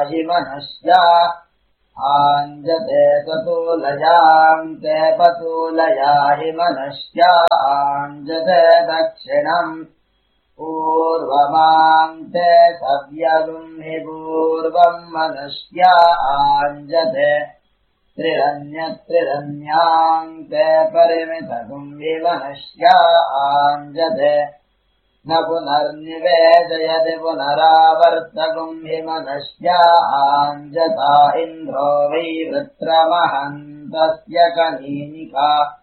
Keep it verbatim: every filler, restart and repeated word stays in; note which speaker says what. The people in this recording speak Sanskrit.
Speaker 1: हि मनस्या आञ्जते ततूलयाम् ते पतूलया हि मनस्या आञ्जते दक्षिणम् पूर्वमान्ते सव्यगुम् हि पूर्वम् मनस्या आञ्जते त्रिरन्यत्रिरन्यान्ते परिमितगुम् हि मनस्या आञ्जते न पुनर्निवेदयति पुनरावर्तगुम् हि मनस्या आञ्जता इन्द्रो वै वृत्रमहन्तस्य कनीनिका